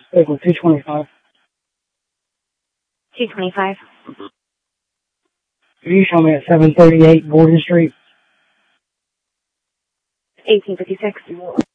Stick with 225. 225. Could you show me at 738 Borden Street? 1856.